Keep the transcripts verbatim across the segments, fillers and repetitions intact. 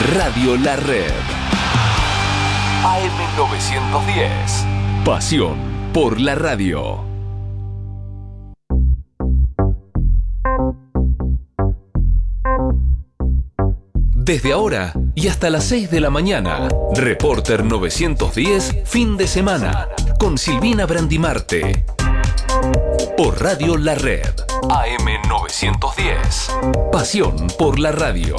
Radio La Red. A M novecientos diez. Pasión por la radio. Desde ahora y hasta las seis de la mañana, Reporter novecientos diez, fin de semana, con Silvina Brandimarte. Por Radio La Red, A M novecientos diez. Pasión por la radio.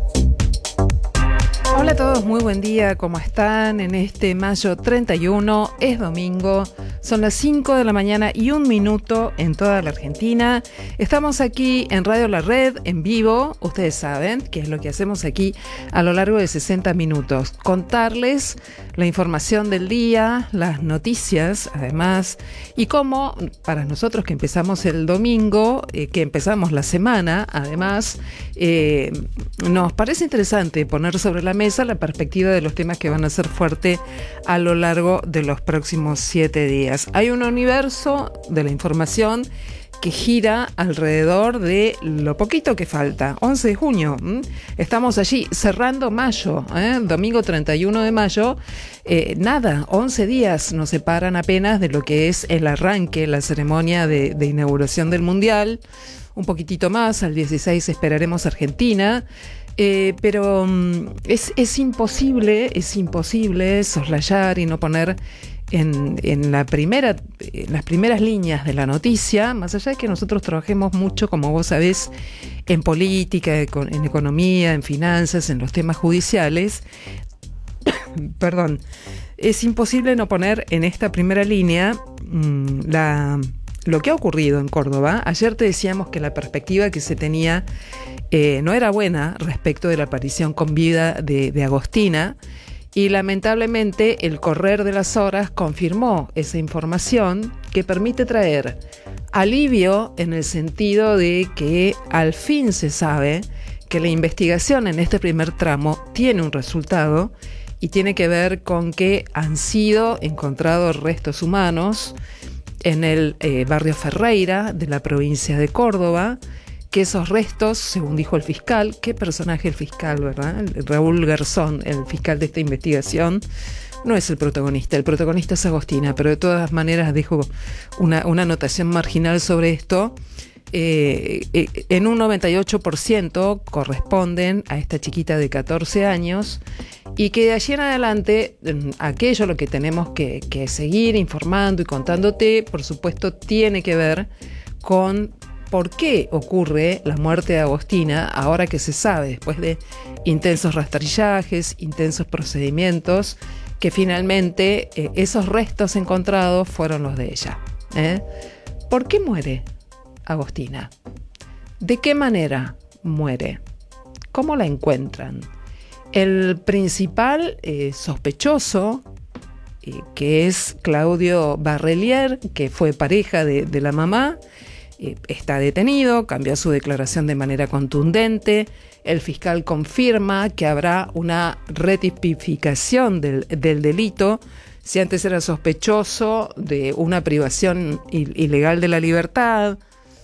Hola a todos, muy buen día, ¿cómo están? En este mayo treinta y uno, es domingo, son las cinco de la mañana y un minuto en toda la Argentina. Estamos aquí en Radio La Red, en vivo, ustedes saben que es lo que hacemos aquí a lo largo de sesenta minutos. Contarles la información del día, las noticias, además, y cómo para nosotros que empezamos el domingo, eh, que empezamos la semana, además, eh, nos parece interesante poner sobre la mesa la perspectiva de los temas que van a ser fuerte a lo largo de los próximos siete días. Hay un universo de la información que gira alrededor de lo poquito que falta, once de junio. ¿m? Estamos allí cerrando mayo, ¿eh? Domingo treinta y uno de mayo. Eh, nada, once días nos separan apenas de lo que es el arranque, la ceremonia de, de inauguración del Mundial. Un poquitito más, al dieciséis esperaremos Argentina. Eh, pero um, es, es imposible, es imposible soslayar y no poner en, en la primera, en las primeras líneas de la noticia, más allá de que nosotros trabajemos mucho, como vos sabés, en política, en economía, en finanzas, en los temas judiciales. Perdón, es imposible no poner en esta primera línea mmm, la... lo que ha ocurrido en Córdoba. Ayer te decíamos que la perspectiva que se tenía eh, no era buena respecto de la aparición con vida de, de Agostina, y lamentablemente el correr de las horas confirmó esa información que permite traer alivio en el sentido de que al fin se sabe que la investigación en este primer tramo tiene un resultado y tiene que ver con que han sido encontrados restos humanos en el eh, barrio Ferreira de la provincia de Córdoba, que esos restos, según dijo el fiscal, qué personaje el fiscal, ¿verdad? Raúl Garzón, el fiscal de esta investigación, no es el protagonista, el protagonista es Agostina, pero de todas maneras dijo una, una anotación marginal sobre esto. Eh, eh, en un noventa y ocho por ciento corresponden a esta chiquita de catorce años, y que de allí en adelante aquello lo que tenemos que, que seguir informando y contándote, por supuesto, tiene que ver con por qué ocurre la muerte de Agostina, ahora que se sabe, después de intensos rastrillajes, intensos procedimientos, que finalmente eh, esos restos encontrados fueron los de ella. ¿eh? ¿Por qué muere Agostina? ¿De qué manera muere? ¿Cómo la encuentran? El principal eh, sospechoso, eh, que es Claudio Barrelier, que fue pareja de, de la mamá, eh, está detenido, cambió su declaración de manera contundente. El fiscal confirma que habrá una retipificación del, del delito. Si antes era sospechoso de una privación ilegal de la libertad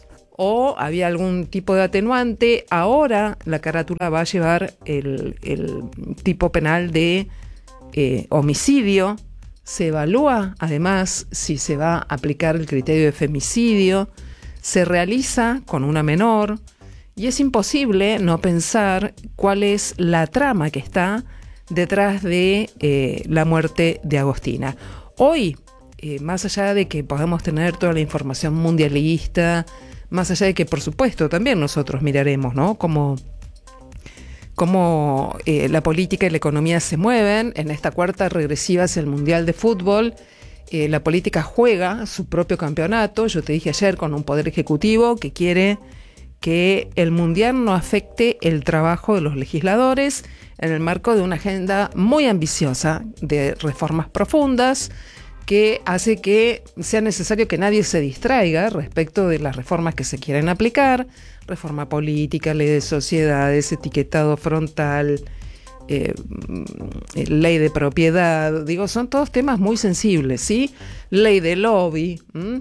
o había algún tipo de atenuante, ahora la carátula va a llevar el, el tipo penal de eh, homicidio. Se evalúa además si se va a aplicar el criterio de femicidio. Se realiza con una menor y es imposible no pensar cuál es la trama que está detrás de eh, la muerte de Agostina. Hoy, eh, más allá de que podamos tener toda la información mundialista, más allá de que, por supuesto, también nosotros miraremos, ¿no? Cómo, cómo eh, la política y la economía se mueven. En esta cuarta regresiva hacia el Mundial de Fútbol, eh, la política juega su propio campeonato. Yo te dije ayer, con un poder ejecutivo que quiere que el Mundial no afecte el trabajo de los legisladores en el marco de una agenda muy ambiciosa de reformas profundas, que hace que sea necesario que nadie se distraiga respecto de las reformas que se quieren aplicar: reforma política, ley de sociedades, etiquetado frontal, eh, ley de propiedad. Digo, son todos temas muy sensibles, ¿sí? Ley de lobby, ¿m?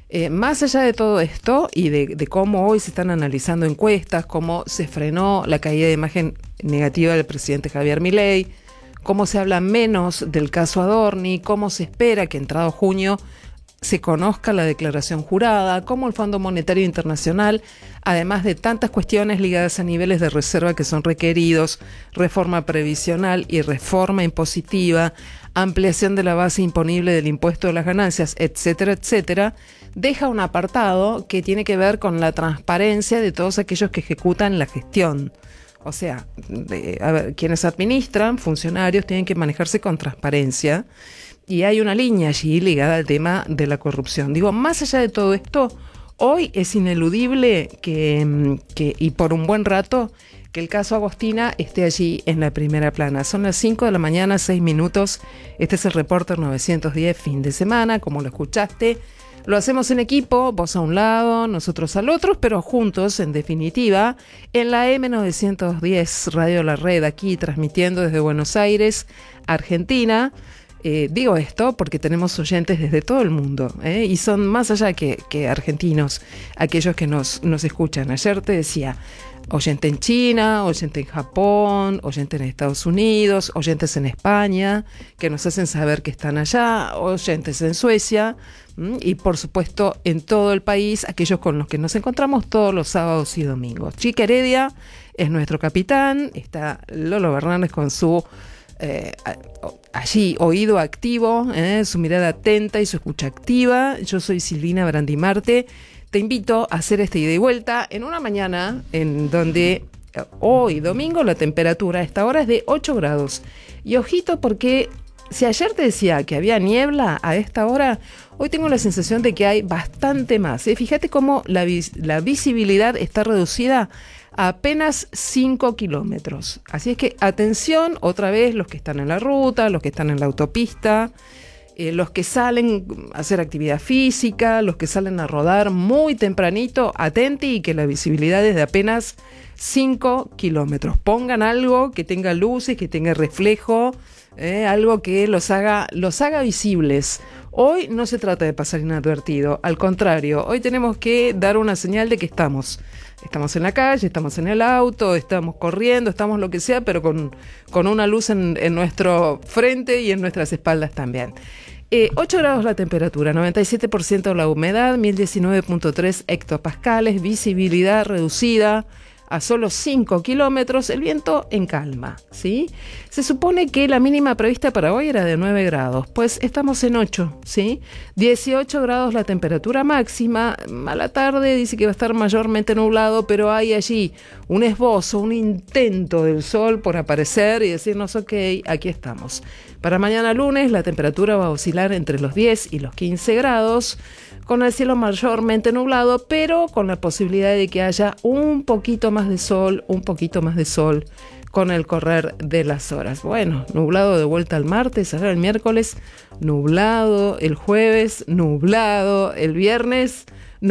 Eh, más allá de todo esto y de, de cómo hoy se están analizando encuestas, cómo se frenó la caída de imagen negativa del presidente Javier Milei, cómo se habla menos del caso Adorni, cómo se espera que entrado junio se conozca la declaración jurada, cómo el Fondo Monetario Internacional, además de tantas cuestiones ligadas a niveles de reserva que son requeridos, reforma previsional y reforma impositiva, ampliación de la base imponible del impuesto de las ganancias, etcétera, etcétera, deja un apartado que tiene que ver con la transparencia de todos aquellos que ejecutan la gestión. O sea, de, a ver, quienes administran, funcionarios, tienen que manejarse con transparencia. Y hay una línea allí ligada al tema de la corrupción. Digo, más allá de todo esto, hoy es ineludible que, que, y por un buen rato, que el caso Agostina esté allí en la primera plana. Son las cinco de la mañana, seis minutos. Este es el Reporter novecientos diez, fin de semana, como lo escuchaste. Lo hacemos en equipo, vos a un lado, nosotros al otro, pero juntos, en definitiva, en la eme novecientos diez Radio La Red, aquí transmitiendo desde Buenos Aires, Argentina. Eh, digo esto porque tenemos oyentes desde todo el mundo, ¿eh? Y son más allá que, que argentinos, aquellos que nos, nos escuchan. Ayer te decía, oyente en China, oyente en Japón, oyente en Estados Unidos, oyentes en España, que nos hacen saber que están allá, oyentes en Suecia, ¿m? Y por supuesto en todo el país, aquellos con los que nos encontramos todos los sábados y domingos. Chica Heredia es nuestro capitán, está Lolo Bernández con su Eh, allí oído activo, eh, su mirada atenta y su escucha activa. Yo soy Silvina Brandimarte. Te invito a hacer esta ida y vuelta en una mañana en donde eh, hoy domingo la temperatura a esta hora es de ocho grados. Y ojito, porque si ayer te decía que había niebla a esta hora, hoy tengo la sensación de que hay bastante más, ¿eh? Fíjate cómo la, vis- la visibilidad está reducida a apenas cinco kilómetros. Así es que atención, otra vez, los que están en la ruta, los que están en la autopista, eh, los que salen a hacer actividad física, los que salen a rodar muy tempranito, atenti, y que la visibilidad es de apenas cinco kilómetros. Pongan algo que tenga luces, que tenga reflejo, eh, algo que los haga, los haga visibles. Hoy no se trata de pasar inadvertido, al contrario, hoy tenemos que dar una señal de que estamos. Estamos en la calle, estamos en el auto, estamos corriendo, estamos lo que sea, pero con, con una luz en, en nuestro frente y en nuestras espaldas también. Eh, ocho grados la temperatura, noventa y siete por ciento la humedad, mil diecinueve punto tres hectopascales, visibilidad reducida a solo cinco kilómetros, el viento en calma, ¿sí? Se supone que la mínima prevista para hoy era de nueve grados, pues estamos en ocho, ¿sí? dieciocho grados la temperatura máxima, a la tarde dice que va a estar mayormente nublado, pero hay allí un esbozo, un intento del sol por aparecer y decirnos, ok, aquí estamos. Para mañana lunes la temperatura va a oscilar entre los diez y los quince grados, con el cielo mayormente nublado, pero con la posibilidad de que haya un poquito más de sol, un poquito más de sol con el correr de las horas. Bueno, nublado de vuelta al martes, ahora el miércoles, nublado, el jueves, nublado, el viernes,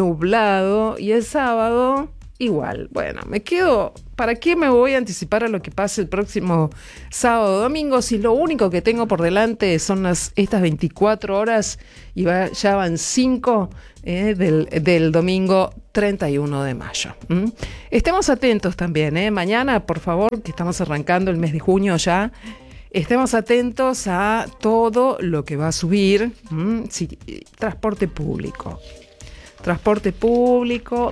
nublado, y el sábado igual. Bueno, me quedo... ¿Para qué me voy a anticipar a lo que pase el próximo sábado o domingo si lo único que tengo por delante son las, estas veinticuatro horas y va, ya van cinco eh, del, del domingo treinta y uno de mayo? ¿Mm? Estemos atentos también, ¿eh? Mañana, por favor, que estamos arrancando el mes de junio ya, estemos atentos a todo lo que va a subir. ¿Mm? Sí, transporte público. Transporte público,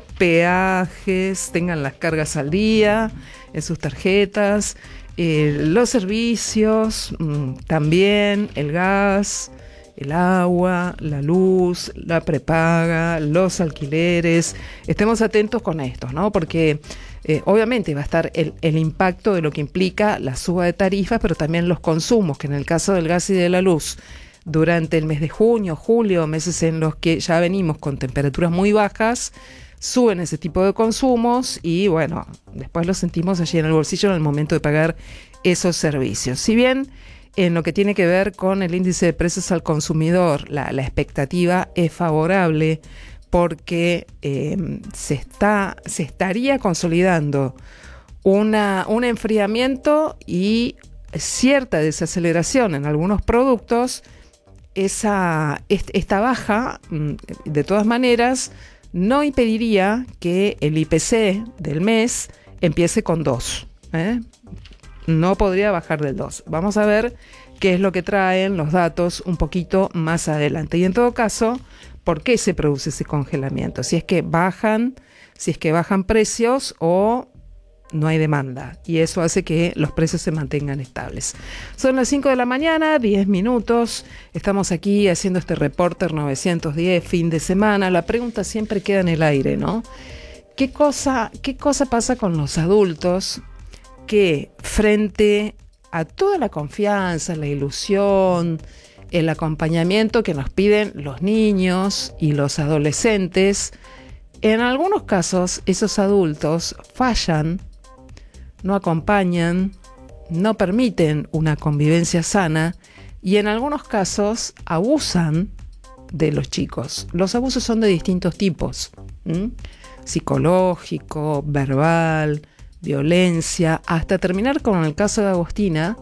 peajes, tengan las cargas al día en sus tarjetas, eh, los servicios, mmm, también el gas, el agua, la luz, la prepaga, los alquileres. Estemos atentos con estos, ¿no? Porque eh, obviamente va a estar el, el impacto de lo que implica la suba de tarifas, pero también los consumos, que en el caso del gas y de la luz, durante el mes de junio, julio, meses en los que ya venimos con temperaturas muy bajas, suben ese tipo de consumos y bueno, después lo sentimos allí en el bolsillo en el momento de pagar esos servicios. Si bien en lo que tiene que ver con el índice de precios al consumidor, la, la expectativa es favorable porque eh, se, está, se estaría consolidando una, un enfriamiento y cierta desaceleración en algunos productos. esa, esta baja, de todas maneras, no impediría que el I P C del mes empiece con dos. ¿eh? No podría bajar del dos. Vamos a ver qué es lo que traen los datos un poquito más adelante. Y en todo caso, ¿por qué se produce ese congelamiento? Si es que bajan, si es que bajan precios o no hay demanda, y eso hace que los precios se mantengan estables. Son las cinco de la mañana, diez minutos. Estamos aquí haciendo este Reporter novecientos diez, fin de semana. La pregunta siempre queda en el aire, ¿no? ¿Qué cosa, qué cosa pasa con los adultos que frente a toda la confianza, la ilusión, el acompañamiento que nos piden los niños y los adolescentes, en algunos casos esos adultos fallan, no acompañan, no permiten una convivencia sana y en algunos casos abusan de los chicos? Los abusos son de distintos tipos, ¿m? psicológico, verbal, violencia, hasta terminar con el caso de Agostina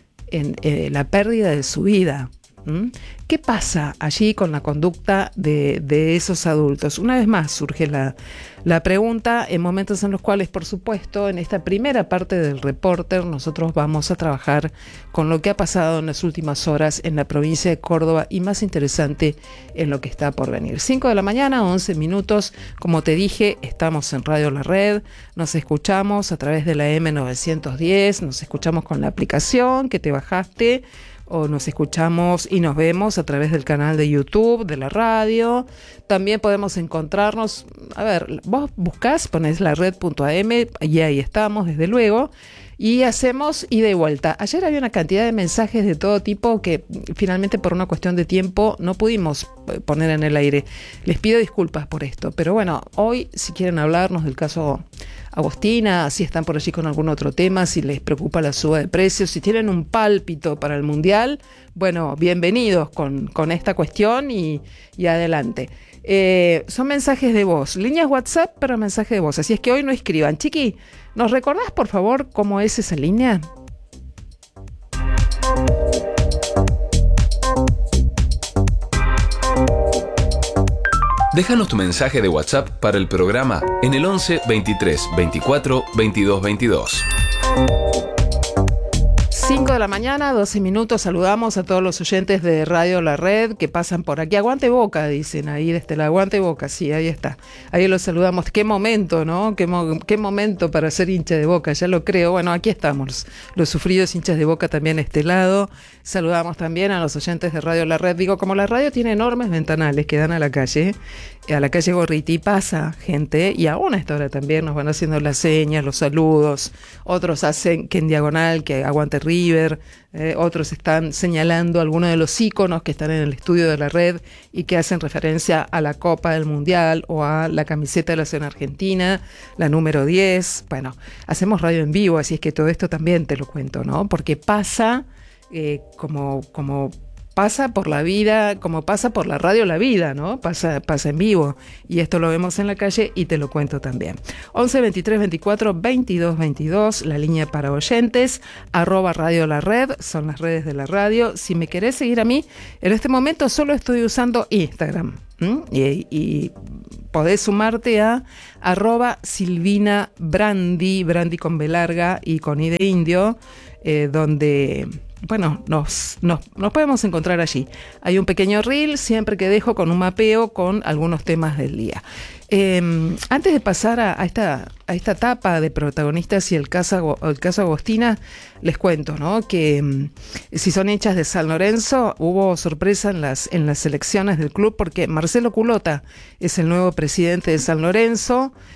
en eh, la pérdida de su vida. ¿Mm? ¿Qué pasa allí con la conducta de, de esos adultos? Una vez más surge la, la pregunta en momentos en los cuales, por supuesto, en esta primera parte del Reporter nosotros vamos a trabajar con lo que ha pasado en las últimas horas en la provincia de Córdoba y, más interesante, en lo que está por venir. cinco de la mañana, once minutos. Como te dije, estamos en Radio La Red, nos escuchamos a través de la eme novecientos diez, nos escuchamos con la aplicación que te bajaste, o nos escuchamos y nos vemos a través del canal de YouTube de la radio. También podemos encontrarnos, a ver, vos buscás, ponés la red punto a eme y ahí estamos, desde luego, y hacemos ida y vuelta. Ayer había una cantidad de mensajes de todo tipo que finalmente por una cuestión de tiempo no pudimos poner en el aire. Les pido disculpas por esto, pero bueno, hoy si quieren hablarnos del caso Agostina, si están por allí con algún otro tema, si les preocupa la suba de precios, si tienen un pálpito para el Mundial, bueno, bienvenidos con, con esta cuestión y, y adelante. Eh, son mensajes de voz, líneas WhatsApp, pero mensajes de voz, así es que hoy no escriban. Chiqui, ¿nos recordás por favor cómo es esa línea? Déjanos tu mensaje de WhatsApp para el programa en el once, veintitrés, veinticuatro, veintidós, veintidós. cinco de la mañana, doce minutos. Saludamos a todos los oyentes de Radio La Red que pasan por aquí. Aguante Boca, dicen ahí desde la Aguante Boca. Sí, ahí está. Ahí los saludamos. Qué momento, ¿no? Qué, mo- qué momento para ser hincha de Boca, ya lo creo. Bueno, aquí estamos, los sufridos hinchas de Boca también a este lado. Saludamos también a los oyentes de Radio La Red. Digo, como la radio tiene enormes ventanales que dan a la calle, a la calle Gorriti, pasa gente, y aún a esta hora también nos van haciendo las señas, los saludos. Otros hacen que en diagonal, que aguante River. Eh, otros están señalando algunos de los íconos que están en el estudio de la red y que hacen referencia a la Copa del Mundial o a la camiseta de la selección argentina, la número diez. Bueno, hacemos radio en vivo, así es que todo esto también te lo cuento, ¿no? Porque pasa eh, como, como pasa por la vida, como pasa por la radio la vida, ¿no? Pasa, pasa en vivo. Y esto lo vemos en la calle y te lo cuento también. once, veintitrés, veinticuatro, veintidós, veintidós, la línea para oyentes, arroba Radio La Red, son las redes de la radio. Si me querés seguir a mí, en este momento solo estoy usando Instagram. ¿Mm? Y, y podés sumarte a arroba Silvina Brandi, Brandi con B larga y con I de indio, eh, donde... Bueno, nos, nos, nos podemos encontrar allí. Hay un pequeño reel siempre que dejo con un mapeo con algunos temas del día. Eh, antes de pasar a, a, esta, a esta etapa de protagonistas y el caso, el caso Agostina, les cuento, ¿no? Que um, si son hinchas de San Lorenzo, hubo sorpresa en las, en las elecciones del club porque Marcelo Culota es el nuevo presidente de San Lorenzo.